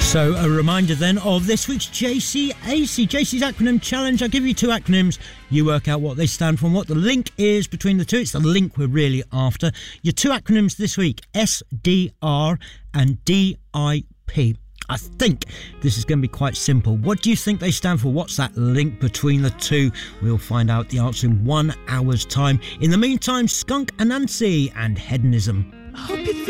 So a reminder then of this week's JCAC, JC's acronym challenge. I'll give you two acronyms. You work out what they stand for and what the link is between the two. It's the link we're really after. Your two acronyms this week, SDR and DIP. I think this is going to be quite simple. What do you think they stand for? What's that link between the two? We'll find out the answer in 1 hour's time. In the meantime, Skunk Anansi and Hedonism.